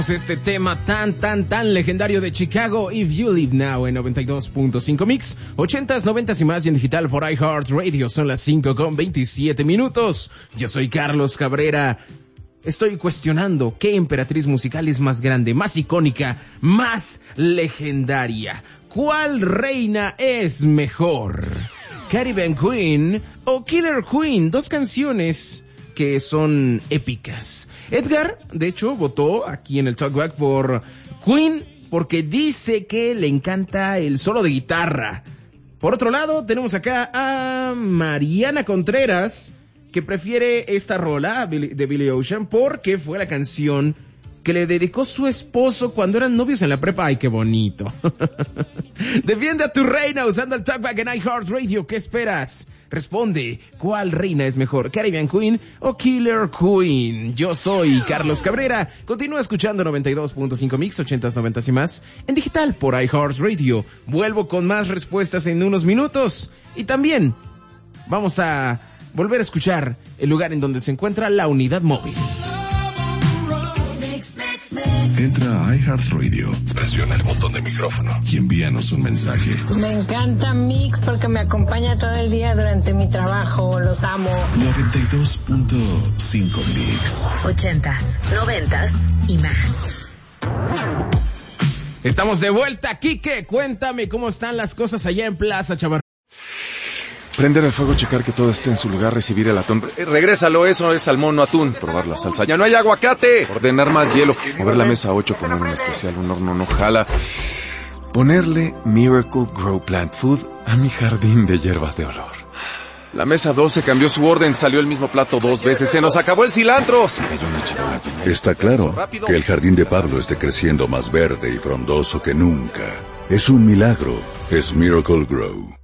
Este tema tan legendario de Chicago, If You Live Now, en 92.5 Mix, 80s, 90s y más, y en digital por iHeartRadio. Son las 5:27. Yo soy Carlos Cabrera. Estoy cuestionando qué emperatriz musical es más grande, más icónica, más legendaria. ¿Cuál reina es mejor? ¿Caribbean Queen o Killer Queen? Dos canciones que son épicas. Edgar, de hecho, votó aquí en el Talkback por Queen porque dice que le encanta el solo de guitarra. Por otro lado, tenemos acá a Mariana Contreras, que prefiere esta rola de Billy Ocean porque fue la canción que le dedicó su esposo cuando eran novios en la prepa. ¡Ay, qué bonito! Defiende a tu reina usando el Talkback en iHeartRadio. ¿Qué esperas? Responde, ¿cuál reina es mejor? ¿Caribbean Queen o Killer Queen? Yo soy Carlos Cabrera. Continúa escuchando 92.5 Mix, 80s, 90s y más, en digital por iHeartRadio. Vuelvo con más respuestas en unos minutos. Y también vamos a volver a escuchar el lugar en donde se encuentra la unidad móvil. Entra a iHeartRadio, presiona el botón de micrófono y envíanos un mensaje. Me encanta Mix porque me acompaña todo el día durante mi trabajo. Los amo. 92.5 Mix. 80s, 90s y más. Estamos de vuelta, Quique. Cuéntame cómo están las cosas allá en Plaza Chavarría. Prender el fuego, checar que todo esté en su lugar, recibir el atún. Regrésalo, eso es salmón, no atún. Probar la salsa. ¡Ya no hay aguacate! Ordenar más hielo. Mover la mesa 8, poner un especial, un horno no jala. Ponerle Miracle Grow Plant Food a mi jardín de hierbas de olor. La mesa 12 cambió su orden, salió el mismo plato 2 veces. ¡Se nos acabó el cilantro! Se cayó una charola. Está claro que el jardín de Pablo esté creciendo más verde y frondoso que nunca. Es un milagro. Es Miracle Grow.